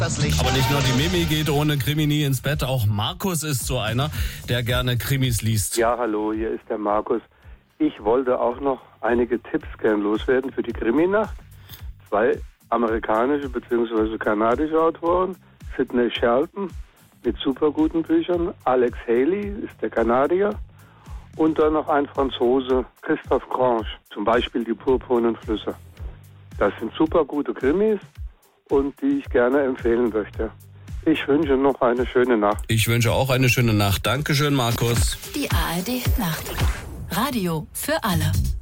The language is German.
das Licht. Aber nicht nur die Mimi geht ohne Krimi nie ins Bett, auch Markus ist so einer, der gerne Krimis liest. Ja, hallo, hier ist der Markus. Ich wollte auch noch einige Tipps gern loswerden für die Krimi-Nacht. 2 amerikanische bzw. kanadische Autoren, Sidney Shelton mit super guten Büchern, Alex Haley ist der Kanadier und dann noch ein Franzose, Christophe Grange, zum Beispiel die Purpurnen Flüsse. Das sind super gute Krimis und die ich gerne empfehlen möchte. Ich wünsche noch eine schöne Nacht. Ich wünsche auch eine schöne Nacht. Dankeschön, Markus. Die ARD Nacht. Radio für alle.